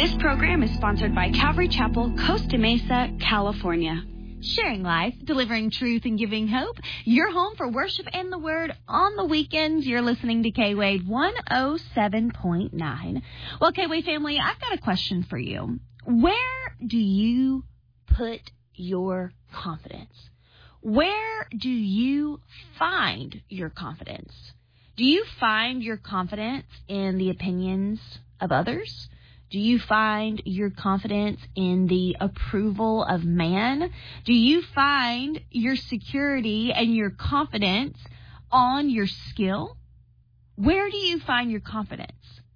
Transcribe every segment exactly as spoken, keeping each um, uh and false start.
This program is sponsored by Calvary Chapel, Costa Mesa, California. Sharing life, delivering truth, and giving hope. You're home for worship and the word on the weekends. You're listening to K-Wave one oh seven point nine. Well, K-Wave family, I've got a question for you. Where do you put your confidence? Where do you find your confidence? Do you find your confidence in the opinions of others? Do you find your confidence in the approval of man? Do you find your security and your confidence on your skill? Where do you find your confidence?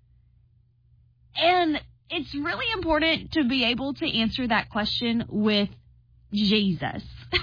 And it's really important to be able to answer that question with Jesus.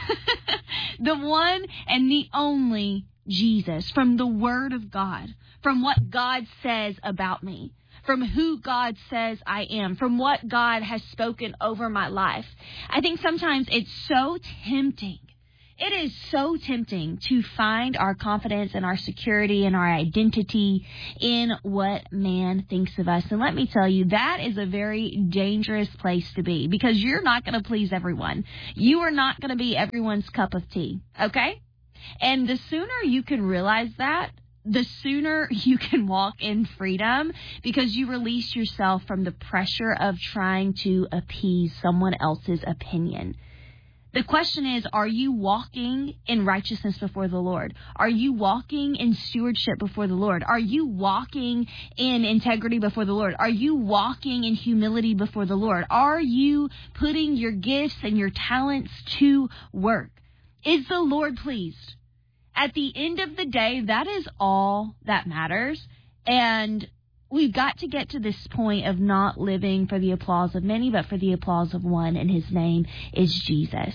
The one and the only Jesus, from the Word of God, from what God says about me, from who God says I am, from what God has spoken over my life. I think sometimes it's so tempting. It is so tempting to find our confidence and our security and our identity in what man thinks of us. And let me tell you, that is a very dangerous place to be, because you're not going to please everyone. You are not going to be everyone's cup of tea, okay? And the sooner you can realize that, the sooner you can walk in freedom, because you release yourself from the pressure of trying to appease someone else's opinion. The question is, are you walking in righteousness before the Lord? Are you walking in stewardship before the Lord? Are you walking in integrity before the Lord? Are you walking in humility before the Lord? Are you putting your gifts and your talents to work? Is the Lord pleased? At the end of the day, that is all that matters. And we've got to get to this point of not living for the applause of many, but for the applause of one, and his name is Jesus.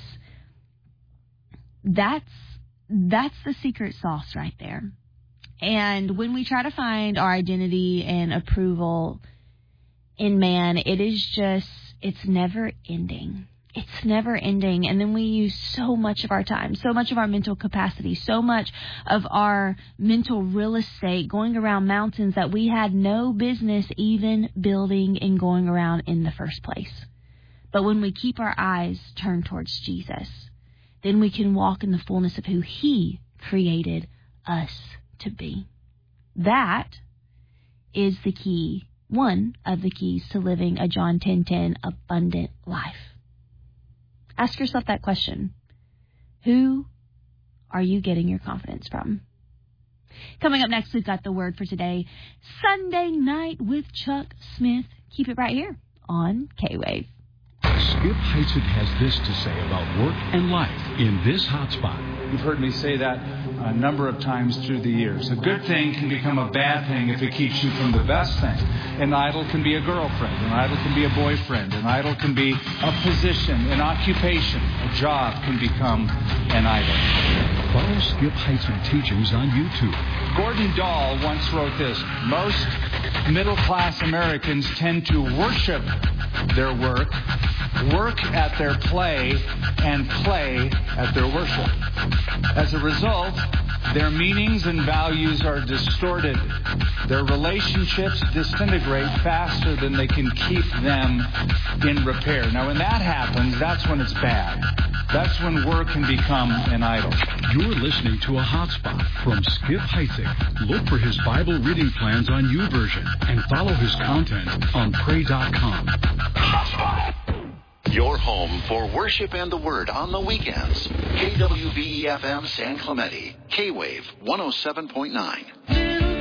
That's, that's the secret sauce right there. And when we try to find our identity and approval in man, it is just, it's never ending. It's never ending. And then we use so much of our time, so much of our mental capacity, so much of our mental real estate going around mountains that we had no business even building and going around in the first place. But when we keep our eyes turned towards Jesus, then we can walk in the fullness of who he created us to be. That is the key, one of the keys to living a John ten ten abundant life. Ask yourself that question. Who are you getting your confidence from? Coming up next, we've got the word for today, Sunday Night with Chuck Smith. Keep it right here on K-Wave. Skip Heitzig has this to say about work and life in this hotspot. You've heard me say that a number of times through the years. A good thing can become a bad thing if it keeps you from the best thing. An idol can be a girlfriend. An idol can be a boyfriend. An idol can be a position, an occupation. A job can become an idol. Follow Skip Heitzig teachings on YouTube. Gordon Dahl once wrote this: most middle-class Americans tend to worship their work, work at their play, and play at their worship. As a result, their meanings and values are distorted. Their relationships disintegrate faster than they can keep them in repair. Now, when that happens, that's when it's bad. That's when work can become an idol. You're listening to a hotspot from Skip Heitzig. Look for his Bible reading plans on YouVersion and follow his content on pray dot com. Hotspot. Your home for worship and the word on the weekends. K W V E F M San Clemente. K-Wave one oh seven point nine.